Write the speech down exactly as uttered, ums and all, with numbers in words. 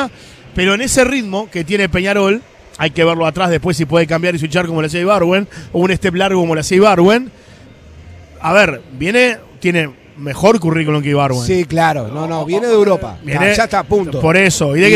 buena, pero en ese ritmo que tiene Peñarol, hay que verlo atrás después si puede cambiar y switchar como lo hacía Ibarwen, o un step largo como lo hacía Ibarwen. A ver, viene, tiene mejor currículum que Ibarwen. Sí, claro. No, no, viene de Europa. Viene, ya está, punto. Por eso. Y de